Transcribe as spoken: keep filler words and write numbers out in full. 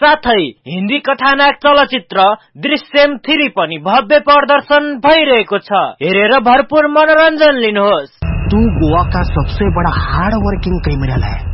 साथै हिन्दी कथानाक चलचित्र दृश्यम थ्री पनि भव्य प्रदर्शन भइरहेको छ। हेरेर भरपूर मनोरञ्जन लिनुहोस्। तू गोवा का सबसे बड़ा हार्ड वर्किंग क्रिमिनल है।